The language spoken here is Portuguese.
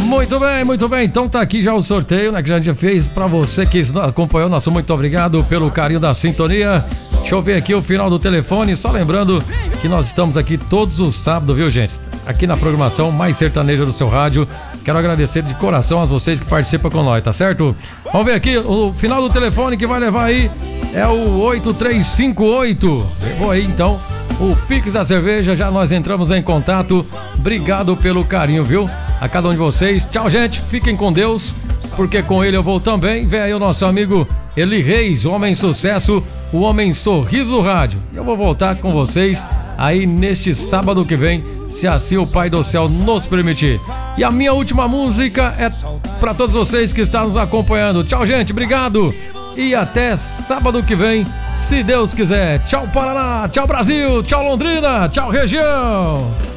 Muito bem. Então tá aqui já o sorteio, né, que a gente já fez pra você que acompanhou. Nosso muito obrigado pelo carinho da sintonia. Deixa eu ver aqui o final do telefone. Só lembrando que nós estamos aqui todos os sábados, viu, gente? Aqui na programação mais sertaneja do seu rádio. Quero agradecer de coração a vocês que participam com nós, tá certo? Vamos ver aqui, o final do telefone que vai levar aí é o 8358. Levou aí então o Pix da cerveja, já nós entramos em contato. Obrigado pelo carinho, viu? A cada um de vocês. Tchau, gente. Fiquem com Deus, porque com ele eu vou também. Vem aí o nosso amigo Eli Reis, o homem sucesso, o homem sorriso do rádio. Eu vou voltar com vocês aí neste sábado que vem, se assim o Pai do Céu nos permitir. E a minha última música é para todos vocês que estão nos acompanhando. Tchau, gente. Obrigado. E até sábado que vem, se Deus quiser. Tchau, Paraná. Tchau, Brasil. Tchau, Londrina. Tchau, região.